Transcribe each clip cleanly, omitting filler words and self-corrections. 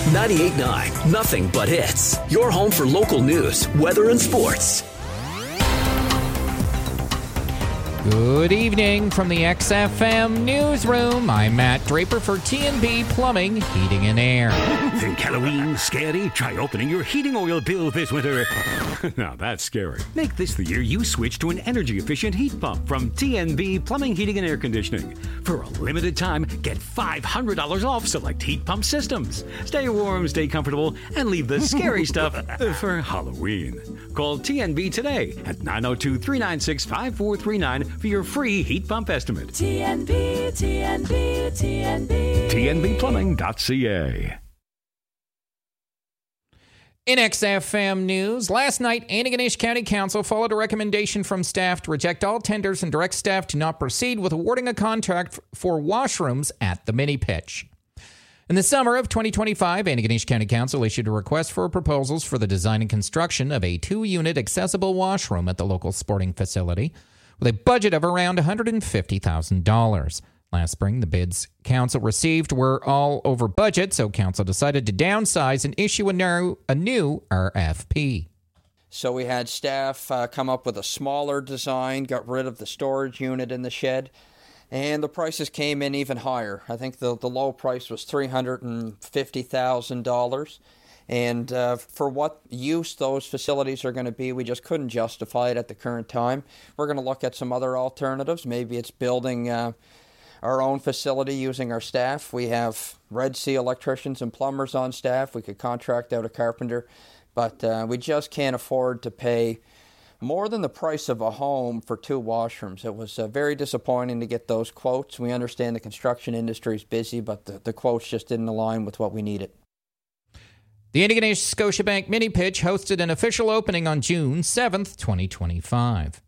98.9, nothing but hits. Your home for local news, weather, and sports. Good evening from the XFM newsroom. I'm Matt Draper for T&B Plumbing, Heating and Air. Think Halloween scary? Try opening your heating oil bill this winter. Now that's scary. Make this the year you switch to an energy-efficient heat pump from T&B Plumbing, Heating and Air Conditioning. For a limited time, get $500 off select heat pump systems. Stay warm, stay comfortable, and leave the scary stuff for Halloween. Call T&B today at 902-396-5439 for your free heat pump estimate. TNB, TNB, TNB. TNBplumbing.ca. In XFM News, last night, Antigonish County Council followed a recommendation from staff to reject all tenders and direct staff to not proceed with awarding a contract for washrooms at the mini pitch. In the summer of 2025, Antigonish County Council issued a request for proposals for the design and construction of a 2-unit accessible washroom at the local sporting facility, with a budget of around $150,000. Last spring, the bids council received were all over budget, so council decided to downsize and issue a new RFP. So we had staff come up with a smaller design, got rid of the storage unit in the shed, and the prices came in even higher. I think the low price was $350,000. And for what use those facilities are going to be, we just couldn't justify it at the current time. We're going to look at some other alternatives. Maybe it's building our own facility using our staff. We have Red Sea electricians and plumbers on staff. We could contract out a carpenter. But we just can't afford to pay more than the price of a home for 2 washrooms. It was very disappointing to get those quotes. We understand the construction industry is busy, but the quotes just didn't align with what we needed. The Antigonish Scotiabank Mini Pitch hosted an official opening on June 7th, 2025.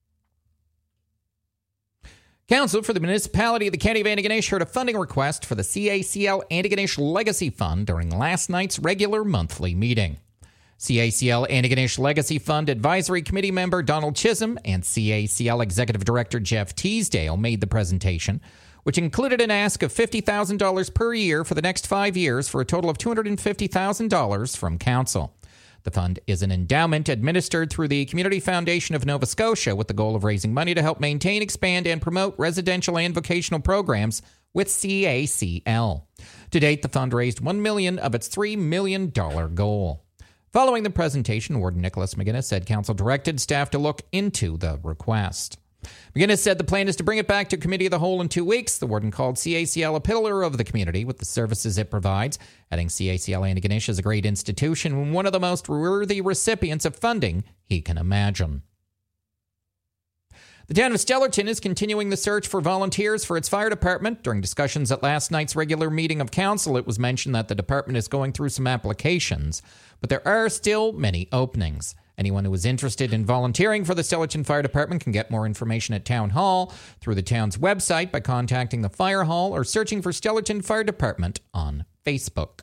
Council for the Municipality of the County of Antigonish heard a funding request for the CACL Antigonish Legacy Fund during last night's regular monthly meeting. CACL Antigonish Legacy Fund Advisory Committee member Donald Chisholm and CACL Executive Director Jeff Teasdale made the presentation, which included an ask of $50,000 per year for the next 5 years for a total of $250,000 from Council. The fund is an endowment administered through the Community Foundation of Nova Scotia with the goal of raising money to help maintain, expand, and promote residential and vocational programs with CACL. To date, the fund raised $1 million of its $3 million goal. Following the presentation, Warden Nicholas McGinnis said Council directed staff to look into the request. McGinnis said the plan is to bring it back to Committee of the Whole in 2 weeks. The warden called CACL a pillar of the community with the services it provides, adding CACL Antigonish is a great institution and one of the most worthy recipients of funding he can imagine. The town of Stellarton is continuing the search for volunteers for its fire department. During discussions at last night's regular meeting of council, it was mentioned that the department is going through some applications, but there are still many openings. Anyone who is interested in volunteering for the Stellarton Fire Department can get more information at Town Hall through the town's website by contacting the Fire Hall or searching for Stellarton Fire Department on Facebook.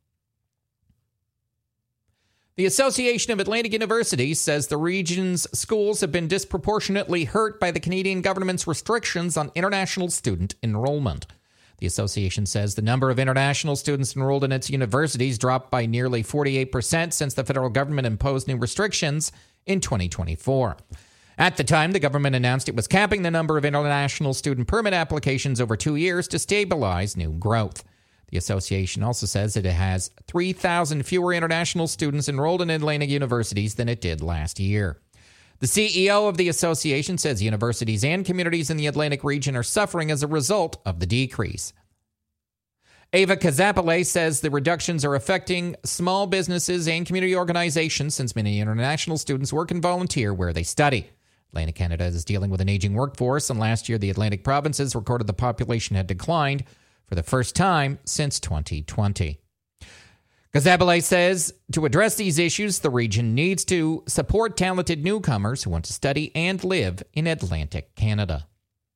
The Association of Atlantic Universities says the region's schools have been disproportionately hurt by the Canadian government's restrictions on international student enrollment. The association says the number of international students enrolled in its universities dropped by nearly 48% since the federal government imposed new restrictions in 2024. At the time, the government announced it was capping the number of international student permit applications over 2 years to stabilize new growth. The association also says that it has 3,000 fewer international students enrolled in Atlantic universities than it did last year. The CEO of the association says universities and communities in the Atlantic region are suffering as a result of the decrease. Ava Kazapale says the reductions are affecting small businesses and community organizations since many international students work and volunteer where they study. Atlantic Canada is dealing with an aging workforce, and last year the Atlantic provinces recorded the population had declined for the first time since 2020. Kazabale says to address these issues, the region needs to support talented newcomers who want to study and live in Atlantic Canada.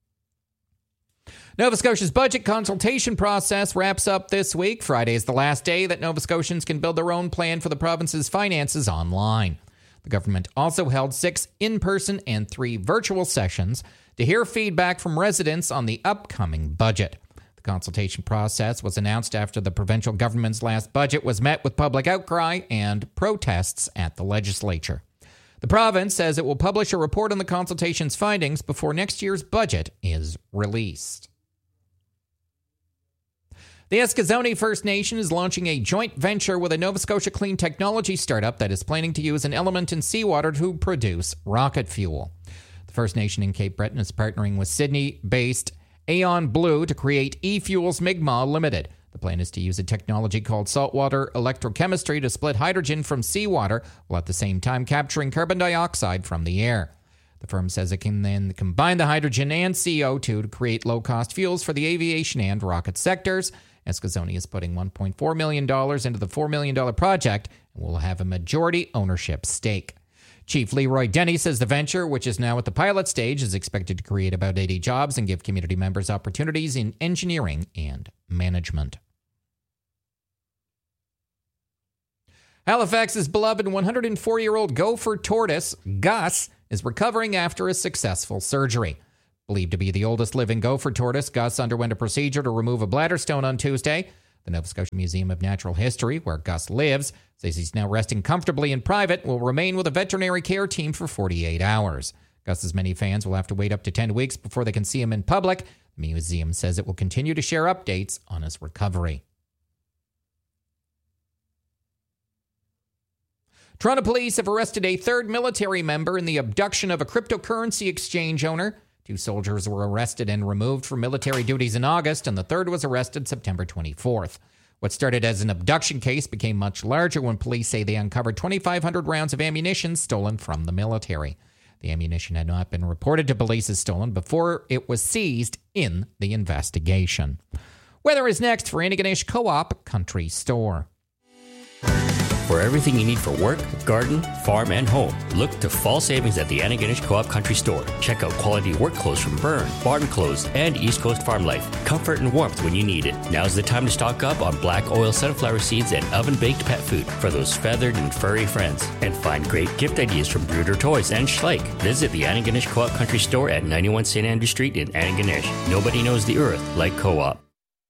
Nova Scotia's budget consultation process wraps up this week. Friday is the last day that Nova Scotians can build their own plan for the province's finances online. The government also held 6 in-person and 3 virtual sessions to hear feedback from residents on the upcoming budget. The consultation process was announced after the provincial government's last budget was met with public outcry and protests at the legislature. The province says it will publish a report on the consultation's findings before next year's budget is released. The Eskasoni First Nation is launching a joint venture with a Nova Scotia clean technology startup that is planning to use an element in seawater to produce rocket fuel. The First Nation in Cape Breton is partnering with Sydney-based Aeon Blue to create eFuels Mi'kmaq Limited. The plan is to use a technology called saltwater electrochemistry to split hydrogen from seawater while at the same time capturing carbon dioxide from the air. The firm says it can then combine the hydrogen and CO2 to create low-cost fuels for the aviation and rocket sectors. Eskasoni is putting $1.4 million into the $4 million project and will have a majority ownership stake. Chief Leroy Denny says the venture, which is now at the pilot stage, is expected to create about 80 jobs and give community members opportunities in engineering and management. Halifax's beloved 104-year-old gopher tortoise, Gus, is recovering after a successful surgery. Believed to be the oldest living gopher tortoise, Gus underwent a procedure to remove a bladder stone on Tuesday. The Nova Scotia Museum of Natural History, where Gus lives, says he's now resting comfortably in private and will remain with a veterinary care team for 48 hours. Gus's many fans will have to wait up to 10 weeks before they can see him in public. The museum says it will continue to share updates on his recovery. Toronto police have arrested a third military member in the abduction of a cryptocurrency exchange owner. 2 soldiers were arrested and removed from military duties in August, and the third was arrested September 24th. What started as an abduction case became much larger when police say they uncovered 2,500 rounds of ammunition stolen from the military. The ammunition had not been reported to police as stolen before it was seized in the investigation. Weather is next for Antigonish Co-op Country Store. For everything you need for work, garden, farm, and home, look to fall savings at the Antigonish Co-op Country Store. Check out quality work clothes from Byrne, Barn Clothes, and East Coast Farm Life. Comfort and warmth when you need it. Now's the time to stock up on black oil sunflower seeds and oven-baked pet food for those feathered and furry friends. And find great gift ideas from Bruder Toys and Schleich. Visit the Antigonish Co-op Country Store at 91 St. Andrew Street in Antigonish. Nobody knows the earth like Co-op.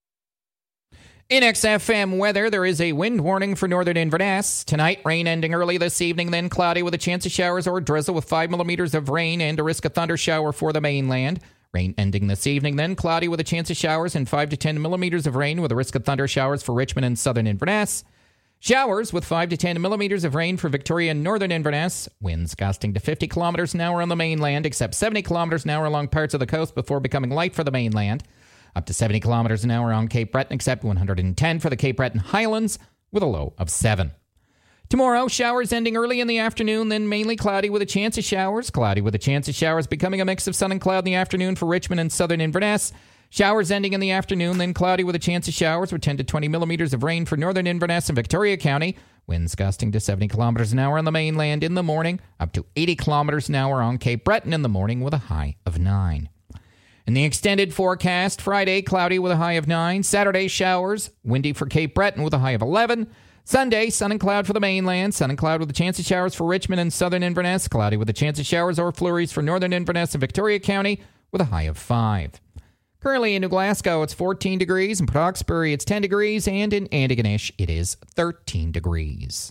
In XFM weather, there is a wind warning for northern Inverness. Tonight, rain ending early this evening, then cloudy with a chance of showers or drizzle with 5 millimeters of rain and a risk of thunder shower for the mainland. Rain ending this evening, then cloudy with a chance of showers and 5 to 10 millimeters of rain with a risk of thunder showers for Richmond and southern Inverness. Showers with 5 to 10 millimeters of rain for Victoria and northern Inverness. Winds gusting to 50 kilometers an hour on the mainland, except 70 kilometers an hour along parts of the coast before becoming light for the mainland. Up to 70 kilometers an hour on Cape Breton, except 110 for the Cape Breton Highlands, with a low of 7. Tomorrow, showers ending early in the afternoon, then mainly cloudy with a chance of showers. Cloudy with a chance of showers, becoming a mix of sun and cloud in the afternoon for Richmond and southern Inverness. Showers ending in the afternoon, then cloudy with a chance of showers with 10 to 20 millimeters of rain for northern Inverness and Victoria County. Winds gusting to 70 kilometers an hour on the mainland in the morning, up to 80 kilometers an hour on Cape Breton in the morning with a high of 9. In the extended forecast, Friday, cloudy with a high of 9. Saturday, showers, windy for Cape Breton with a high of 11. Sunday, sun and cloud for the mainland. Sun and cloud with a chance of showers for Richmond and southern Inverness. Cloudy with a chance of showers or flurries for northern Inverness and Victoria County with a high of 5. Currently in New Glasgow, it's 14 degrees. In Port Hawkesbury, it's 10 degrees. And in Antigonish, it is 13 degrees.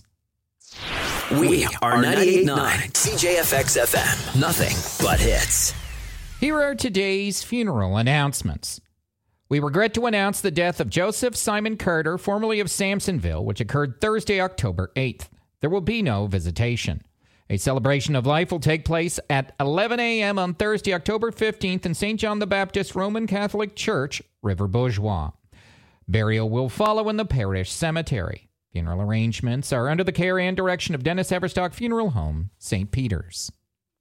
We are 98.9 CJFX FM. Nothing but hits. Here are today's funeral announcements. We regret to announce the death of Joseph Simon Carter, formerly of Samsonville, which occurred Thursday, October 8th. There will be no visitation. A celebration of life will take place at 11 a.m. on Thursday, October 15th in St. John the Baptist Roman Catholic Church, River Bourgeois. Burial will follow in the parish cemetery. Funeral arrangements are under the care and direction of Dennis Everstock Funeral Home, St. Peter's.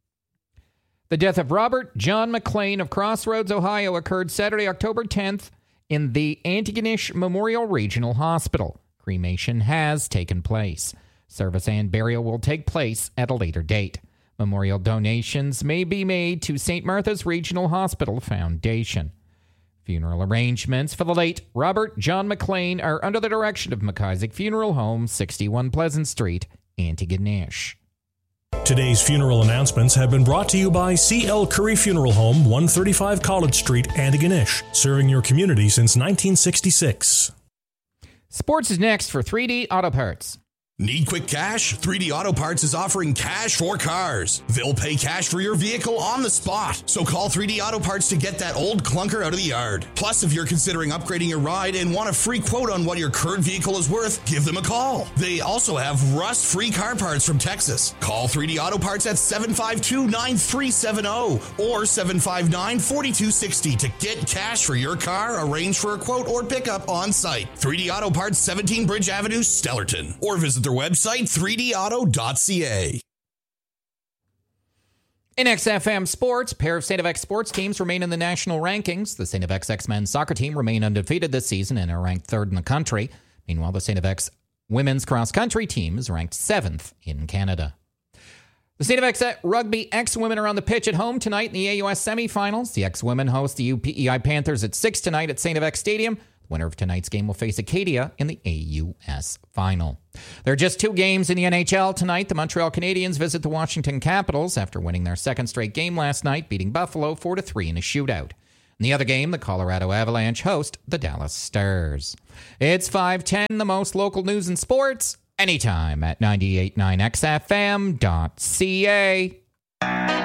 The death of Robert John McLean of Crossroads, Ohio, occurred Saturday, October 10th in the Antigonish Memorial Regional Hospital. Cremation has taken place. Service and burial will take place at a later date. Memorial donations may be made to St. Martha's Regional Hospital Foundation. Funeral arrangements for the late Robert John McLean are under the direction of McIsaac Funeral Home, 61 Pleasant Street, Antigonish. Today's funeral announcements have been brought to you by C.L. Curry Funeral Home, 135 College Street, Antigonish, serving your community since 1966. Sports is next for 3D Auto Parts. Need quick cash? 3D Auto Parts is offering cash for cars. They'll pay cash for your vehicle on the spot. So call 3D Auto Parts to get that old clunker out of the yard. Plus, if you're considering upgrading your ride and want a free quote on what your current vehicle is worth, give them a call. They also have rust-free car parts from Texas. Call 3D Auto Parts at 752-9370 or 759-4260 to get cash for your car, arrange for a quote, or pick up on site. 3D Auto Parts, 17 Bridge Avenue, Stellarton. Or visit their website, 3dauto.ca. In XFM Sports, a pair of St. FX sports teams remain in the national rankings. The St. FX X-Men soccer team remain undefeated this season and are ranked 3rd in the country. Meanwhile, the St. FX women's cross-country team is ranked 7th in Canada. The St. FX Rugby X-Women are on the pitch at home tonight in the AUS semifinals. The X-Women host the UPEI Panthers at 6 tonight at St. FX Stadium. The winner of tonight's game will face Acadia in the AUS final. There are just 2 games in the NHL tonight. The Montreal Canadiens visit the Washington Capitals after winning their second straight game last night, beating Buffalo 4-3 in a shootout. In the other game, the Colorado Avalanche host the Dallas Stars. It's 5:10, the most local news and sports, anytime at 98.9xfm.ca.